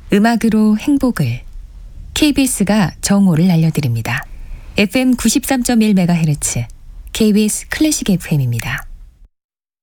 음악으로 행복을 KBS가 정오를 알려드립니다. FM 93.1MHz KBS 클래식 FM입니다.